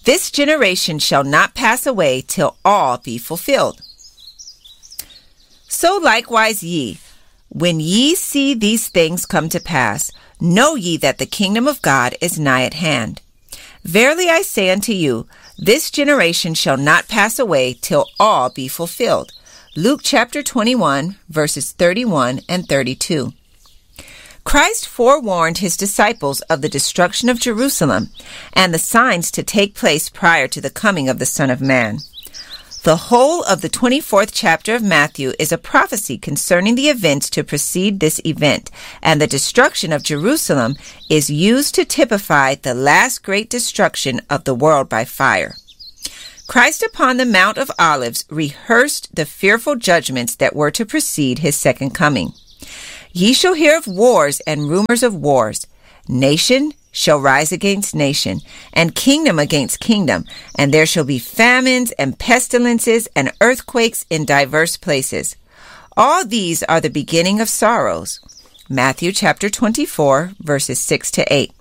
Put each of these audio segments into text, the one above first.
This generation shall not pass away till all be fulfilled. So likewise ye, when ye see these things come to pass, know ye that the kingdom of God is nigh at hand. Verily I say unto you, this generation shall not pass away till all be fulfilled. Luke chapter 21, verses 31 and 32. Christ forewarned his disciples of the destruction of Jerusalem and the signs to take place prior to the coming of the Son of Man. The whole of the 24th chapter of Matthew is a prophecy concerning the events to precede this event, and the destruction of Jerusalem is used to typify the last great destruction of the world by fire. Christ upon the Mount of Olives rehearsed the fearful judgments that were to precede his second coming. Ye shall hear of wars and rumors of wars. Nation shall rise against nation, and kingdom against kingdom, and there shall be famines and pestilences and earthquakes in diverse places. All these are the beginning of sorrows. Matthew chapter 24, verses 6 to 8.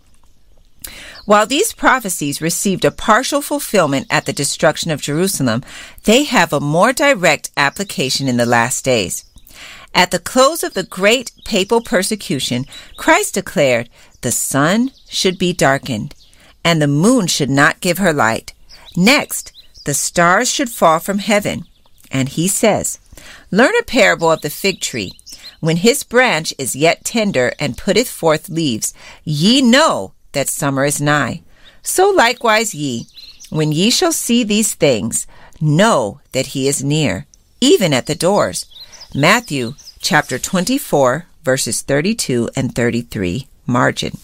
While these prophecies received a partial fulfillment at the destruction of Jerusalem, they have a more direct application in the last days. At the close of the great papal persecution, Christ declared, the sun should be darkened, and the moon should not give her light. Next, the stars should fall from heaven. And he says, learn a parable of the fig tree. When his branch is yet tender and putteth forth leaves, ye know that summer is nigh. So likewise ye, when ye shall see these things, know that he is near, even at the doors. Matthew chapter 24, verses 32 and 33, margin.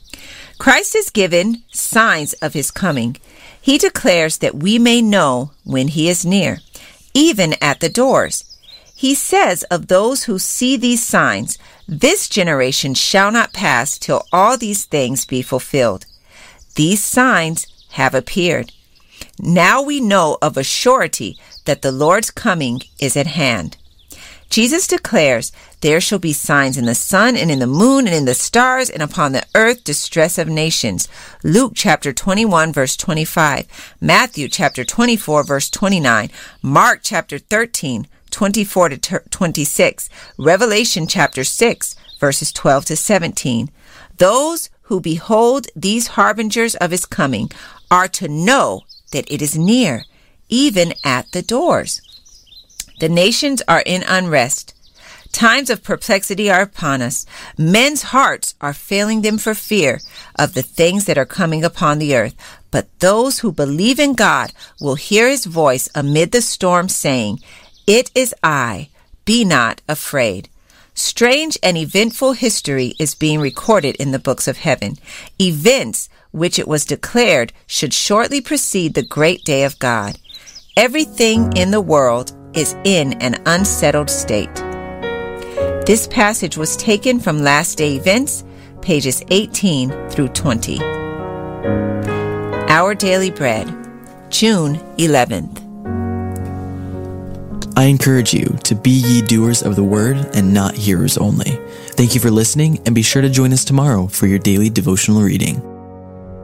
Christ is given signs of his coming. He declares that we may know when he is near, even at the doors. He says of those who see these signs, this generation shall not pass till all these things be fulfilled. These signs have appeared. Now we know of a surety that the Lord's coming is at hand. Jesus declares, there shall be signs in the sun and in the moon and in the stars and upon the earth distress of nations. Luke chapter 21 verse 25, Matthew chapter 24 verse 29, Mark chapter 13, 24 to 26, Revelation chapter 6 verses 12 to 17. Those who behold these harbingers of his coming are to know that it is near, even at the doors. The nations are in unrest. Times of perplexity are upon us. Men's hearts are failing them for fear of the things that are coming upon the earth. But those who believe in God will hear his voice amid the storm saying, it is I, be not afraid. Strange and eventful history is being recorded in the books of heaven. Events which it was declared should shortly precede the great day of God. Everything in the world is in an unsettled state. This passage was taken from Last Day Events, pages 18 through 20. Our Daily Bread, June 11th. I encourage you to be ye doers of the word and not hearers only. Thank you for listening, and be sure to join us tomorrow for your daily devotional reading.